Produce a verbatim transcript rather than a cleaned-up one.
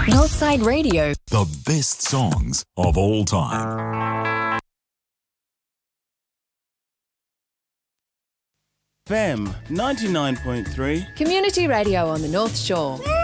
Northside Radio. The best songs of all time. F M ninety-nine point three. Community radio on the North Shore.